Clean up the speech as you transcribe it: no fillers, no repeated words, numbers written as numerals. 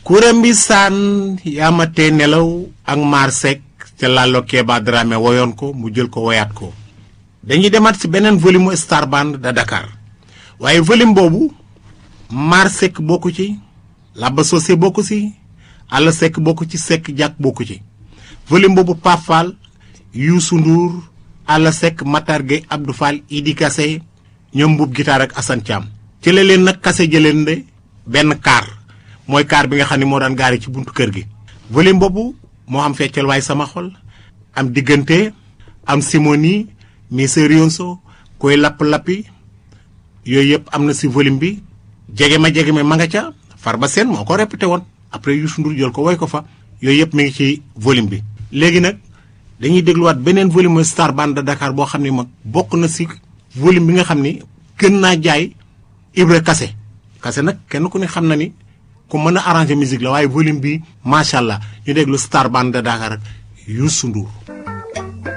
Kurambi Saan yaamate nelaw ak Mar Seck ca Lalo Keba Dramé woyoon ko mu jël ko woyaat ko dañuy demaat ci beneen volume Star Band de Dakar waaye volume boobu Mar Seck bokku ci Laba Socé bokku ci Alla Seck bokku ci Seck Diak bokku ci volume boobu Pape Fall Youssou Ndour Alla Seck Matar Gueye Abdou Fall Idi Kassé ñoom Mbub Guitare ak Assane Thiam ci la leen nag Kassé jëleen de benn kaar mooy kaar bi nga xam ne moo daan gaari ci buntu kër gi volume boobu moo am feccal waay sama xol am diggante am simoni mi serionso koy lapp-lappi yooyu yëpp am na si volume bi jege ma ma nga ca Farba Seen moo ko répété woon après Youssou Ndour jël ko woy ko fa yooyu yëpp mi ngi ci volume bi léegi nag dañuy dégluwaat beneen volume Star Band de Dakar boo xam ne mag bokk na si volume bi nga xam ni gën naa jaay Ibra Kassé nag kenn ku ne xam na ni ku mën a arranger musique la waaye volume bi macha allah ñu déglu Star Band de Dakar ak Youssou Ndour